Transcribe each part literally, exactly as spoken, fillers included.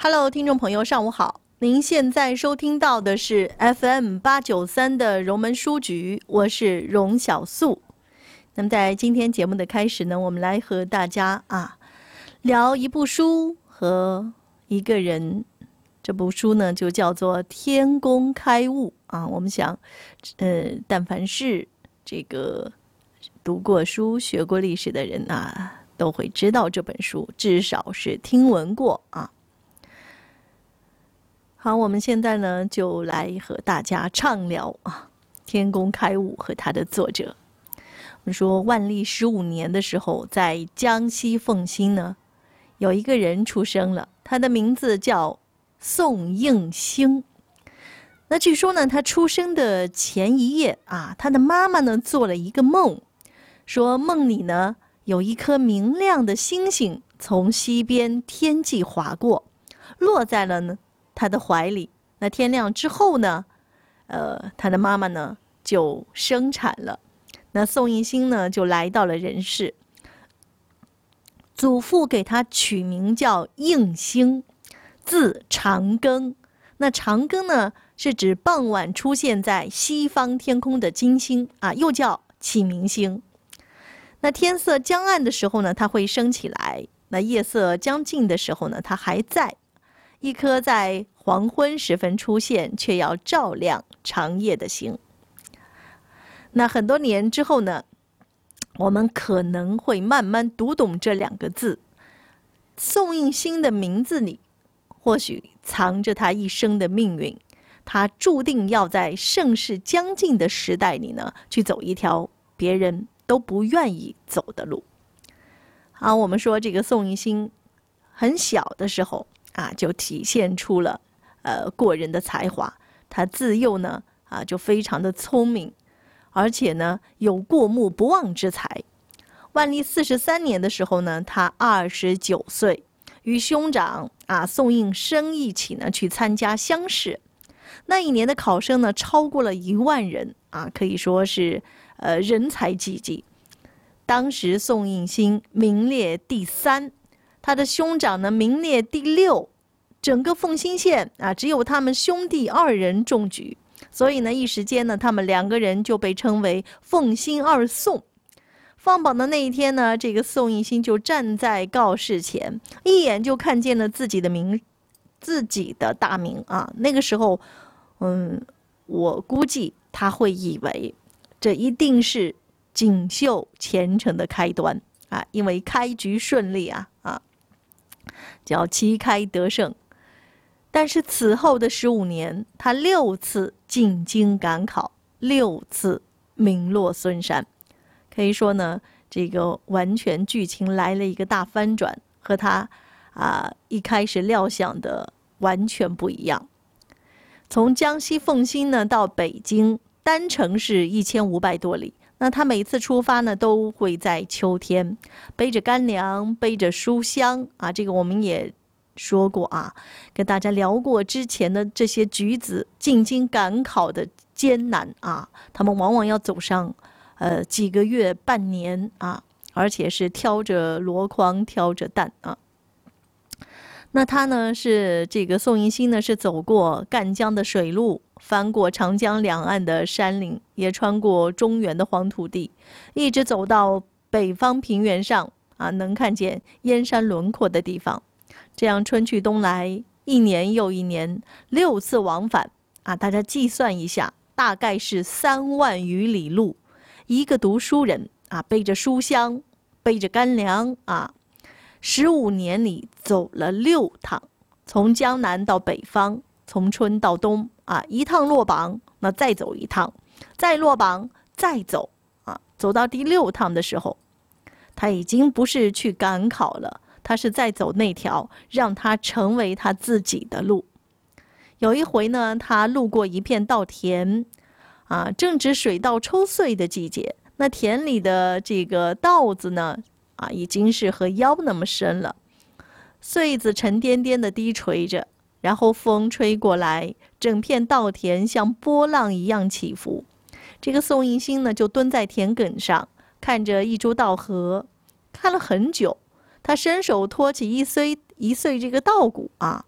Hello， 听众朋友，上午好！您现在收听到的是 F M 八九三的荣门书局，我是荣小素。那么在今天节目的开始呢，我们来和大家啊聊一部书和一个人。这部书呢就叫做《天工开物》啊。我们想，呃，但凡是这个读过书、学过历史的人啊，都会知道这本书，至少是听闻过啊。好，我们现在呢就来和大家畅聊啊，《天工开物》和他的作者。我们说，万历十五年的时候，在江西凤新呢，有一个人出生了，他的名字叫宋应星。那据说呢，他出生的前一夜啊，他的妈妈呢做了一个梦，说梦里呢有一颗明亮的星星从西边天际划过，落在了呢他的怀里。那天亮之后呢，呃，他的妈妈呢就生产了。那宋应星呢就来到了人世，祖父给他取名叫应星，字长庚。那长庚呢是指傍晚出现在西方天空的金星啊，又叫启明星。那天色将暗的时候呢，它会升起来；那夜色将近的时候呢，它还在。一颗在黄昏时分出现，却要照亮长夜的星。那很多年之后呢，我们可能会慢慢读懂这两个字。宋应星的名字里，或许藏着他一生的命运。他注定要在盛世将近的时代里呢，去走一条别人都不愿意走的路。好，我们说这个宋应星很小的时候啊，就体现出了呃过人的才华。他自幼呢啊就非常的聪明，而且呢有过目不忘之才。万历四十三年的时候呢，他二十九岁，与兄长啊宋应生一起呢去参加乡试。那一年的考生呢超过了一万人啊，可以说是呃人才济济。当时宋应星名列第三，他的兄长呢名列第六，整个凤新县啊只有他们兄弟二人中举，所以呢一时间呢他们两个人就被称为凤新二宋。放榜的那一天呢，这个宋应星就站在告示前，一眼就看见了自己的名自己的大名啊。那个时候嗯，我估计他会以为这一定是锦绣前程的开端啊，因为开局顺利啊啊，叫旗开得胜。但是此后的十五年，他六次进京赶考，六次名落孙山。可以说呢，这个完全剧情来了一个大翻转，和他啊一开始料想的完全不一样。从江西凤新呢到北京，单程是一千五百多里。那他每次出发呢，都会在秋天，背着干粮，背着书香啊。这个我们也说过啊，跟大家聊过之前的这些举子进京赶考的艰难啊，他们往往要走上呃几个月、半年啊，而且是挑着箩筐，挑着担啊。那他呢是这个宋应星呢是走过赣江的水路，翻过长江两岸的山岭，也穿过中原的黄土地，一直走到北方平原上啊，能看见燕山轮廓的地方。这样春去冬来，一年又一年，六次往返啊，大家计算一下，大概是三万余里路。一个读书人啊，背着书箱，背着干粮啊，十五年里走了六趟，从江南到北方，从春到冬啊，一趟落榜，那再走一趟，再落榜，再走啊，走到第六趟的时候，他已经不是去赶考了，他是在走那条让他成为他自己的路。有一回呢，他路过一片稻田啊，正值水稻抽穗的季节，那田里的这个稻子呢啊，已经是和腰那么深了，穗子沉甸甸的低垂着，然后风吹过来，整片稻田像波浪一样起伏。这个宋应星呢，就蹲在田埂上，看着一株稻禾，看了很久。他伸手托起一穗一穗这个稻谷啊，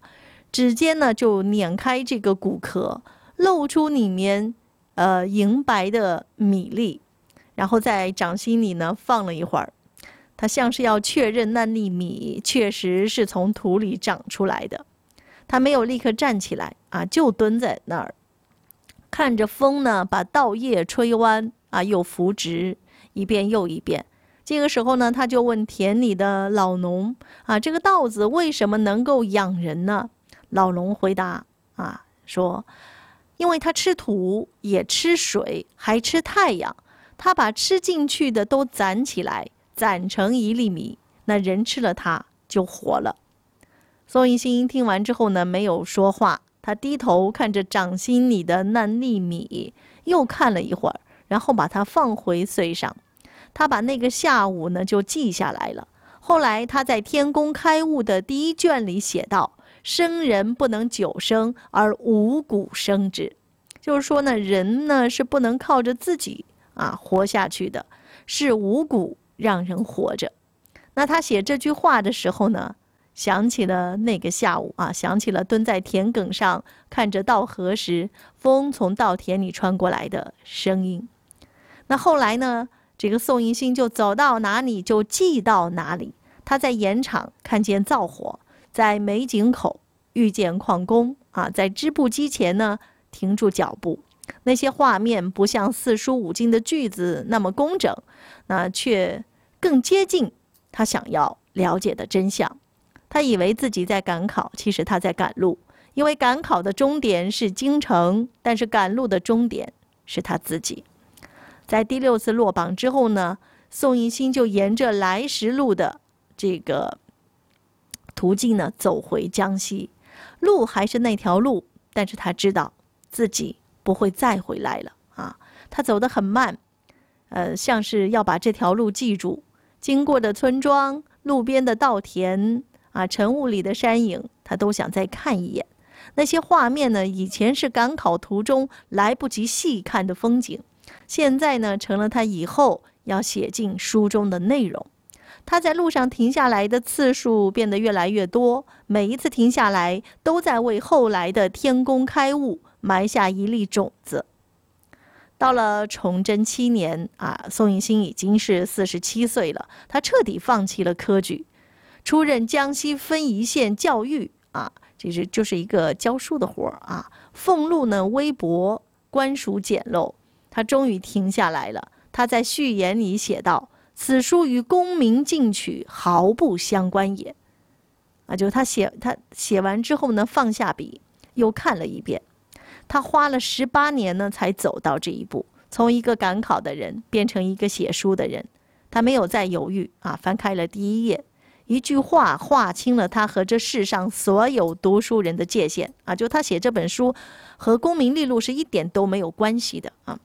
指尖呢就碾开这个骨壳，露出里面呃银白的米粒，然后在掌心里呢放了一会儿，他像是要确认那粒米确实是从土里长出来的。他没有立刻站起来啊，就蹲在那儿，看着风呢把稻叶吹弯啊，又扶直，一遍又一遍。这个时候呢，他就问田里的老农啊，这个稻子为什么能够养人呢？老农回答啊说，因为它吃土，也吃水，还吃太阳。它把吃进去的都攒起来，攒成一粒米，那人吃了它就活了。宋一星听完之后呢，没有说话，他低头看着掌心里的那粒米，又看了一会儿，然后把它放回穗上。他把那个下午呢就记下来了。后来他在《天工开物》的第一卷里写道：生人不能久生，而五谷生之。就是说呢，人呢是不能靠着自己啊活下去的，是五谷让人活着。那他写这句话的时候呢，想起了那个下午啊，想起了蹲在田埂上看着稻禾时，风从稻田里穿过来的声音。那后来呢，这个宋一星就走到哪里就记到哪里。他在盐场看见灶火，在煤井口遇见矿工啊，在织布机前呢停住脚步。那些画面不像四书五经的句子那么工整，那却更接近他想要了解的真相。他以为自己在赶考，其实他在赶路，因为赶考的终点是京城，但是赶路的终点是他自己。在第六次落榜之后呢，宋一星就沿着来时路的这个途径呢走回江西，路还是那条路，但是他知道自己不会再回来了啊！他走得很慢，呃，像是要把这条路记住。经过的村庄、路边的稻田啊，晨雾里的山影，他都想再看一眼。那些画面呢，以前是赶考途中来不及细看的风景，现在呢，成了他以后要写进书中的内容。他在路上停下来的次数变得越来越多，每一次停下来，都在为后来的天工开物埋下一粒种子。到了崇祯七年啊，宋一星已经是四十七岁了，他彻底放弃了科举，出任江西分宜县教育啊，这是就是一个教书的活啊。俸禄呢微薄，官署简陋，他终于停下来了。他在序言里写道：此书与功名进取毫不相关也。啊，就他写他写完之后呢，放下笔，又看了一遍。他花了十八年呢，才走到这一步，从一个赶考的人变成一个写书的人。他没有再犹豫啊，翻开了第一页，一句话划清了他和这世上所有读书人的界限啊！就他写这本书和功名利禄是一点都没有关系的啊。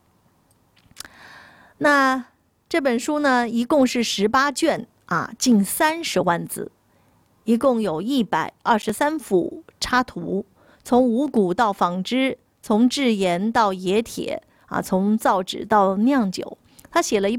那这本书呢，一共是十八卷啊，近三十万字，一共有一百二十三幅插图，从五谷到纺织，从制盐到冶铁啊，从造纸到酿酒。他写了一